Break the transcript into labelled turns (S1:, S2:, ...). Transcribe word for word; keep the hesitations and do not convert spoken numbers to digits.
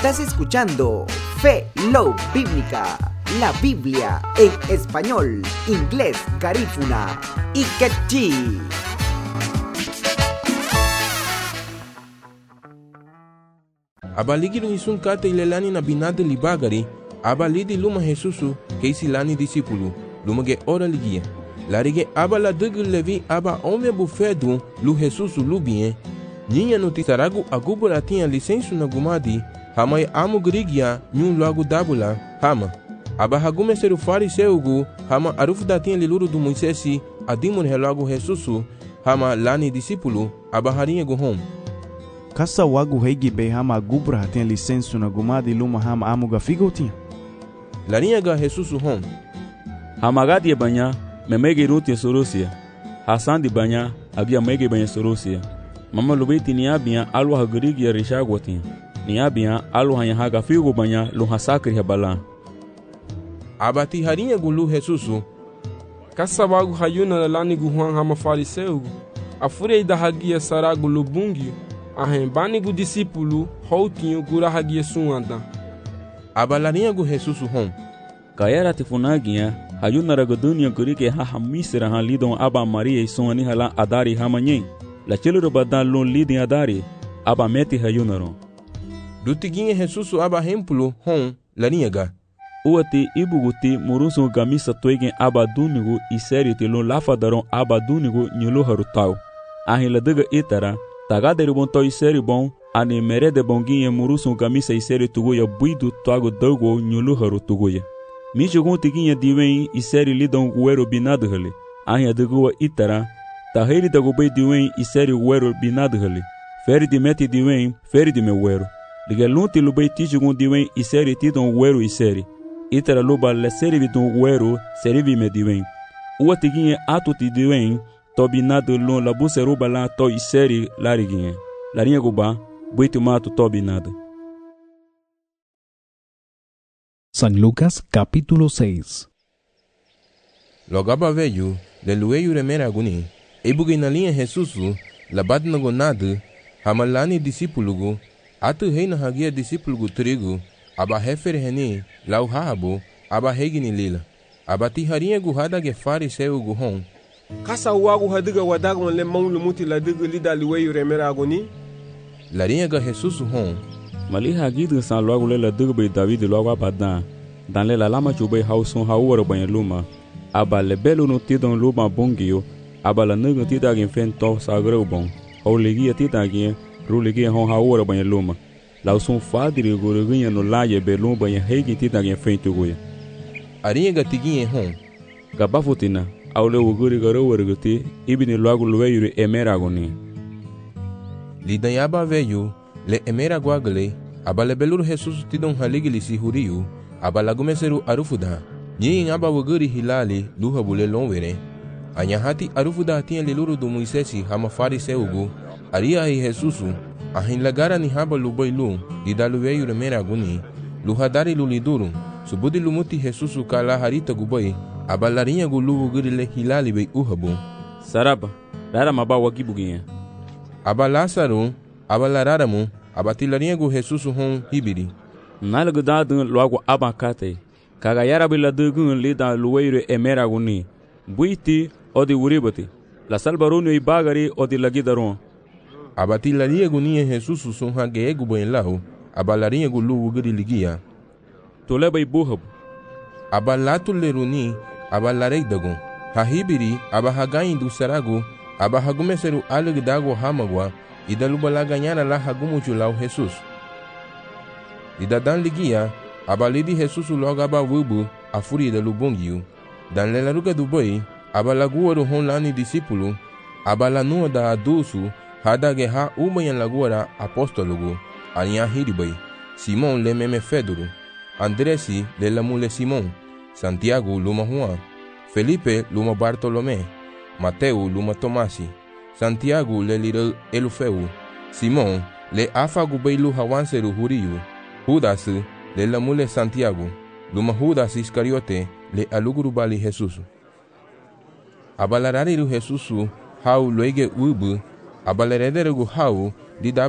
S1: Estás escuchando Fe Love Bíblica, la Biblia en español, inglés, garífuna y quechí.
S2: Abaligi hisun kate ilelani na binade libagari, abalidi luma Jesusu keisi lani discípulo, luma ge ora ligia. Larige abala dugu levi aba ome bufedu lu Jesusu lu bien. Ninha no tisaragu agubura tinha licença na gumadi, hamai amu grigia nyun logo dabula, hama. Aba hagume seru fariseugu, hama arufu da tinha liluru do Moisesi, adimun helogo Jesusu, hama lani discípulo, aba harinha guhom.
S3: Kasa wagu heigi be hama gubra tinha licença na gumadi luma hama amu gafigo tinha.
S2: Larinha ga Jesusu hom.
S4: Hama gadi banya, memege ruti sorosia. Hasan di banya, agia mege banya sorosia. Mama lubeti ni abia alwa hagrigi ya rishagotin. Ni abia alwa hanya haga figo banya lu hasakri habala.
S2: Abati harinha gulu Jesusu.
S5: Kasa wagu hayuna lani guhan hama fariseu. Afurei da hagia saragu lubungi. Ahembani gu discípulo houtinho gura hagia suanda.
S2: Abalarinha gu Jesusu hom.
S4: Kayara tifunagia hayuna ragodunia gurike ha hamisira ha lidon aba Maria isoni hala adari hamanyen. La chelo badan lon lidin adari aba meti hayunaro.
S2: Dutiguinha Jesusu aba hemplo hom larinha ga.
S4: Uati ibuguti murusu gamisa toigen aba dunigo iserite lon lafadaron aba dunigo nyulo harutau. Ahila daga itara tagaderi bon to iseri bon ani merede bonguinha murusu gamisa iseri tugoya buidu toago dogo nyulo harutugoya. Mijogon tiguinha diwen iseri lidon uero binado hale. Ahia dagoa itara taheri dagobei diwen iseri uero binado hale. Feri di meti diwen feri di me uero. Liga lunti lubei tijogon diwen iseri tidon uero iseri. Itara luba le seri vidon uero serivi me diwen. Ua tiguinha atu ti diwen to binado lon labu seruba la to iseri lariguinha. Larinha guba buitu mato to binado.
S6: San Lucas capítulo seis.
S2: Logaba veio, de lueio remera aguni, ebugi na linha Jesusu, labat na gonado, hamalani discípulo, atu rei na hagia discípulo trigo, aba refer reni, lau habo, aba regni lila, abati harinha guhada ge fariseu guhon.
S5: Kasa wagu hadiga wadagon le mão lumuti la diga lida lueio remera aguni.
S2: Larinha ga Jesusu hon.
S4: Mali hagidu san logo le la diga be David logo abadan. Dan le la lama chube hauson haworo banha luma. Aba le belo no tidon luma bongio. Aba la nugo tidagin fento sagreu bon. Hau legia tidagin rulegia hon haworo banha luma. La son fadri goroginha no laie belum banha hegi tidagin fento goia.
S2: Arinha ga tiguinha hon.
S4: Gabafutina. Aule uguri garo warguti ibini logo lueiro emeragoni.
S2: Lidanyaba veio le emeragwagle abale beluru Jesus tidon haligili si huriu abalagumeseru arufuda nyin aba wuguri hilali luha bule lonwere anyahati arufuda tinha leluru do Moisesi hama fariseugu aria hi Jesusu ahin lagara ni haba lubailu didalueiro emeraguni luhadari luliduru subudi lumuti Jesusu kala harita gubai abalarinha gulu wuguri le hilali bei uhabu
S4: saraba rara maba wagibuginha
S2: abalasaru abalararamu abatilarinha gu Jesusu hon hibiri.
S4: Nalgo dadun logo abakate. Kaga yarabila dugun lida lueiro emeraguni. Buiti odi uribati. La salbarunu ibagari odi lagidaron.
S2: Abatilarinha gu ninha Jesusu son hageegu boenlau. Abalarinha gu lu wuguri ligia.
S4: Toleba ibuhabu.
S2: Abalatu leruni abalarei dagon. Hahibiri abahagain du saragu abahagumeseru alegdago hamagwa. Ida lubala ganhara la hagumuchu lau Jesus. Ida dan ligia, abalidi Jesus logo aba wubu, a furi da lubongiu. Dan lelaruga do boi, abalagua do hon lani discípulo, abalanua da adusu, hada geha umayan laguara apóstologo, alinha hiribai, Simon le meme Fedoro, Andresi le lamule Simon, Santiago luma Juan, Felipe luma Bartolomé, Mateo luma Tomasi, Santiago le lira Elufeu, Simon le afagu beilu hawanseru huriu, Judas le lamule Santiago, luma Judas Iscariote le aluguru bali Jesus. Abalarariru Jesus hau loige ubu, abalerederegu hau di